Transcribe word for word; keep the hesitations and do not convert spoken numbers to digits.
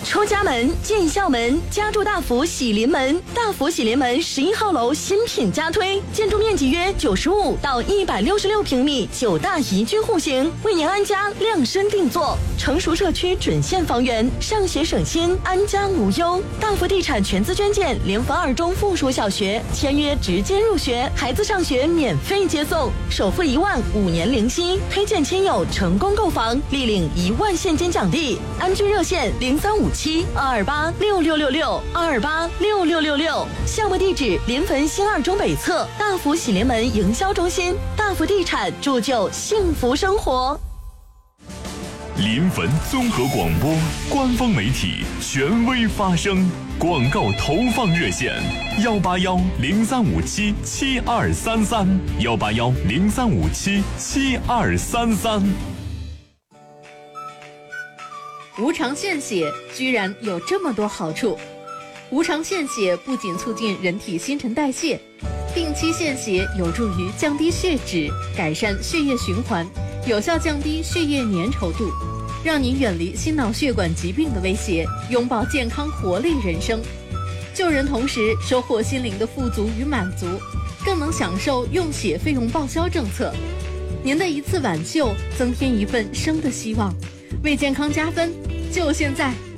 出家门、进校门，家住大福喜临门。大福喜临门十一号楼新品加推，建筑面积约九十五到一百六十六平米，九大宜居户型，为您安家量身定做。成熟社区准现房源，上学省心，安家无忧。大福地产全资捐建联防二中附属小学，签约直接入学，孩子上学免费接送，首付一万，五年零息，推荐亲友成功购房，立领一万现金奖励。安居热线零三五七二二八六六六六二二八六六六六，项目地址临汾新二中北侧大福喜临门营销中心。大福地产铸就幸福生活。 临汾综合广播官方媒体，权威发声。广告投放热线：幺八幺零三五七七二三三，幺八幺零三五七七二三三。 无偿献血居然有这么多好处！无偿献血不仅促进人体新陈代谢，定期献血有助于降低血脂，改善血液循环，有效降低血液粘稠度，让你远离心脑血管疾病的威胁，拥抱健康活力人生。救人同时收获心灵的富足与满足，更能享受用血费用报销政策。您的一次挽救，增添一份生的希望，为健康加分，就现在！